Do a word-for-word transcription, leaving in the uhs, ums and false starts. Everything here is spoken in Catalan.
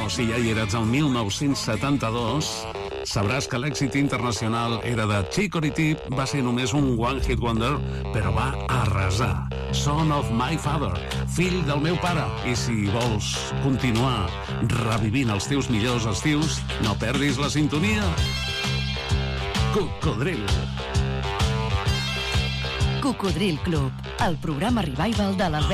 si ja hi eres el mil nou-cents setanta-dos, sabràs que l'èxit internacional era de Chicory Tip, va ser només un one hit wonder, però va arrasar. Son of my father, fill del meu pare. I si vols continuar revivint els teus millors estius, no perdis la sintonia. Cocodril. Cocodril Club, el programa revival de l'Albert